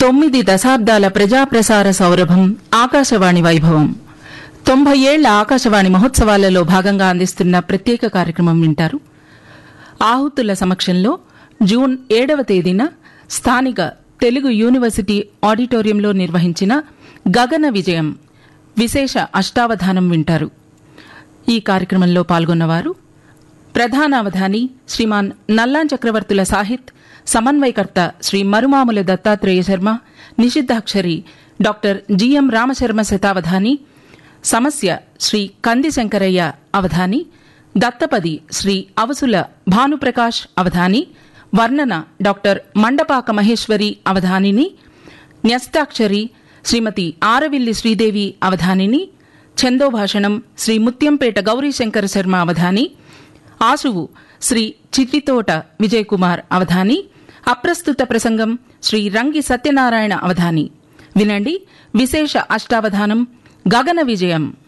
9 దశాబ్దాల ప్రజాప్రసార సౌరభం ఆకాశవాణి వైభవం 90 ఏళ్ల ఆకాశవాణి మహోత్సవాలలో భాగంగా అందిస్తున్న ప్రత్యేక కార్యక్రమం వింటారు. ఆహుతుల సమక్షంలో జూన్ 7వ తేదీన స్థానిక తెలుగు యూనివర్సిటీ ఆడిటోరియంలో నిర్వహించిన గగన విజయం విశేష అష్టావధానం వింటారు. ఈ కార్యక్రమంలో పాల్గొన్నవారు ప్రధానావధాని శ్రీమాన్ నల్లాన్ చక్రవర్తుల సాహిత్, సమన్వయకర్త శ్రీ మరుమాముల దత్తాత్రేయ శర్మ, నిషిద్ధాక్షరి డాక్టర్ జిఎం రామశర్మ శతావధాని, సమస్య శ్రీ కంది శంకరయ్య అవధాని, దత్తపది శ్రీ అవసుల భానుప్రకాష్ అవధాని, వర్ణన డాక్టర్ మండపాక మహేశ్వరి అవధానిని, న్యస్తాక్షరి శ్రీమతి ఆరవిల్లి శ్రీదేవి అవధానిని, ఛందోభాషణం శ్రీ ముత్యంపేట గౌరీశంకర శర్మ అవధాని, ఆశువు శ్రీ చిట్టితోట విజయకుమార్ అవధాని, అప్రస్తుత ప్రసంగం శ్రీ రంగి సత్యనారాయణ అవధాని. వినండి విశేష అష్టావధానం గగన విజయం.